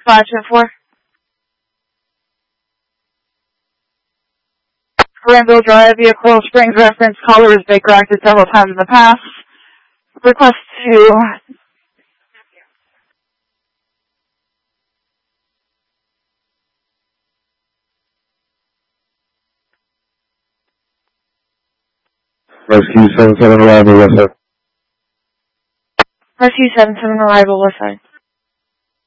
524. Granville Drive, via Coral Springs reference. Caller has been corrected several times in the past. Request to... Rescue 77 arrival, west side. Rescue 77 arrival, west side.